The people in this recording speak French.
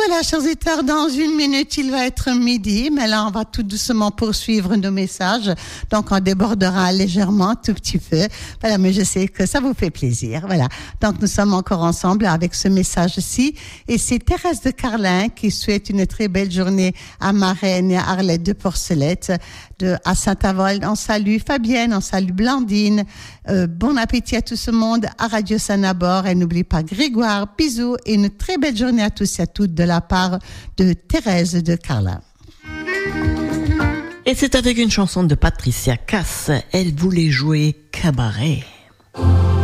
voilà, chers auditeurs, dans une minute, il va être midi, mais là, on va tout doucement poursuivre nos messages. Donc, on débordera légèrement, un tout petit peu. Voilà, mais je sais que ça vous fait plaisir. Voilà. Donc, nous sommes encore ensemble avec ce message-ci. Et c'est Thérèse de Carlin qui souhaite une très belle journée à ma reine et à Arlette de Porcelette, à Saint-Avold. On salue Fabienne, on salue Blandine. Bon appétit à tout ce monde à Radio Sanabor. Et n'oublie pas Grégoire, bisous et une très belle journée à tous et à toutes de la part de Thérèse de Carlin. Et c'est avec une chanson de Patricia Cass. Elle voulait jouer cabaret.